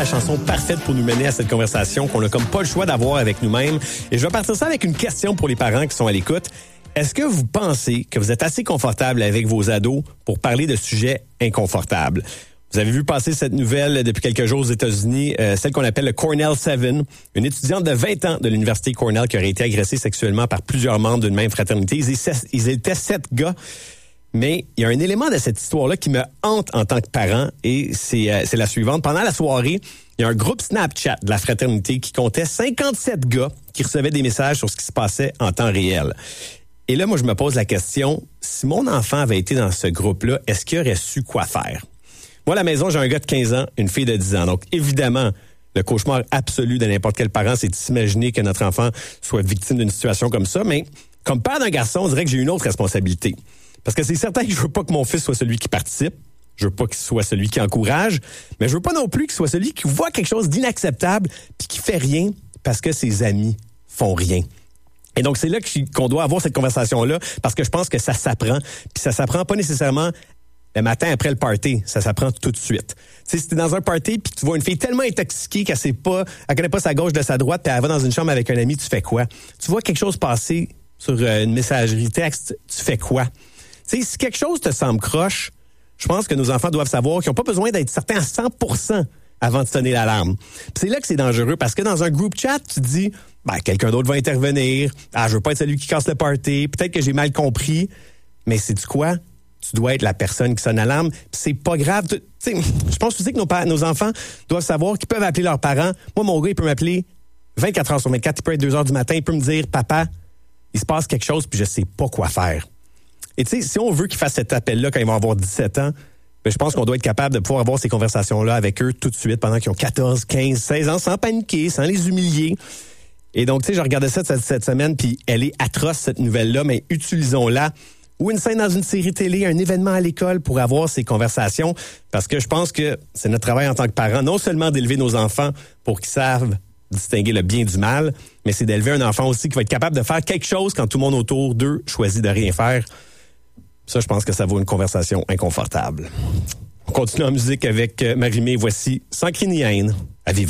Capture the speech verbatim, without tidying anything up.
La chanson parfaite pour nous mener à cette conversation qu'on n'a comme pas le choix d'avoir avec nous-mêmes. Et je vais partir ça avec une question pour les parents qui sont à l'écoute. Est-ce que vous pensez que vous êtes assez confortable avec vos ados pour parler de sujets inconfortables? Vous avez vu passer cette nouvelle depuis quelques jours aux États-Unis, euh, celle qu'on appelle le Cornell sept, une étudiante de vingt ans de l'université Cornell qui aurait été agressée sexuellement par plusieurs membres d'une même fraternité. Ils étaient, ils étaient sept gars. Mais il y a un élément de cette histoire-là qui me hante en tant que parent et c'est, euh, c'est la suivante. Pendant la soirée, il y a un groupe Snapchat de la fraternité qui comptait cinquante-sept gars qui recevaient des messages sur ce qui se passait en temps réel. Et là, moi, je me pose la question, si mon enfant avait été dans ce groupe-là, est-ce qu'il aurait su quoi faire? Moi, à la maison, j'ai un gars de quinze ans, une fille de dix ans. Donc, évidemment, le cauchemar absolu de n'importe quel parent, c'est de s'imaginer que notre enfant soit victime d'une situation comme ça. Mais comme père d'un garçon, on dirait que j'ai une autre responsabilité. Parce que c'est certain que je veux pas que mon fils soit celui qui participe. Je veux pas qu'il soit celui qui encourage. Mais je veux pas non plus qu'il soit celui qui voit quelque chose d'inacceptable puis qui fait rien parce que ses amis font rien. Et donc, c'est là qu'on doit avoir cette conversation-là parce que je pense que ça s'apprend. Puis ça s'apprend pas nécessairement le matin après le party. Ça s'apprend tout de suite. Tu sais, si t'es dans un party puis tu vois une fille tellement intoxiquée qu'elle sait pas, elle connaît pas sa gauche de sa droite puis elle va dans une chambre avec un ami, tu fais quoi? Tu vois quelque chose passer sur une messagerie texte, tu fais quoi? Tu sais, si quelque chose te semble croche, je pense que nos enfants doivent savoir qu'ils n'ont pas besoin d'être certains à cent pour cent avant de sonner l'alarme. Puis c'est là que c'est dangereux, parce que dans un group chat, tu te dis, ben, quelqu'un d'autre va intervenir, ah, je veux pas être celui qui casse le party, peut-être que j'ai mal compris, mais sais-tu quoi? Tu dois être la personne qui sonne l'alarme, puis c'est pas grave. Tu sais, je pense aussi que nos, pa- nos enfants doivent savoir qu'ils peuvent appeler leurs parents. Moi, mon gars, il peut m'appeler vingt-quatre heures sur vingt-quatre, il peut être deux heures du matin, il peut me dire, papa, il se passe quelque chose, puis je sais pas quoi faire. Et tu sais, si on veut qu'ils fassent cet appel-là quand ils vont avoir dix-sept ans, ben, je pense qu'on doit être capable de pouvoir avoir ces conversations-là avec eux tout de suite pendant qu'ils ont quatorze, quinze, seize ans, sans paniquer, sans les humilier. Et donc, tu sais, je regardais ça cette, cette semaine, puis elle est atroce, cette nouvelle-là, mais utilisons-la. Ou une scène dans une série télé, un événement à l'école pour avoir ces conversations, parce que je pense que c'est notre travail en tant que parents, non seulement d'élever nos enfants pour qu'ils savent distinguer le bien du mal, mais c'est d'élever un enfant aussi qui va être capable de faire quelque chose quand tout le monde autour d'eux choisit de rien faire. Ça, je pense que ça vaut une conversation inconfortable. On continue en musique avec Marie-Mé. Voici Sans cri ni haine à vivre.